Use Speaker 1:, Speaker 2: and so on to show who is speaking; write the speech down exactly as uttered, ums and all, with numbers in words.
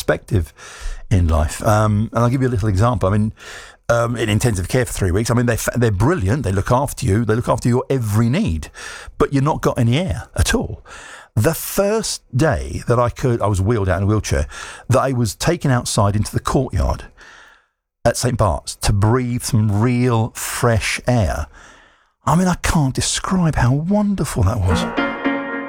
Speaker 1: perspective in life. Um, and I'll give you a little example. I mean, um, in intensive care for three weeks, I mean, they, they're brilliant. They look after you. They look after your every need. But you've not got any air at all. The first day that I could, I was wheeled out in a wheelchair, that I was taken outside into the courtyard at Saint Bart's to breathe some real fresh air. I mean, I can't describe how wonderful that was.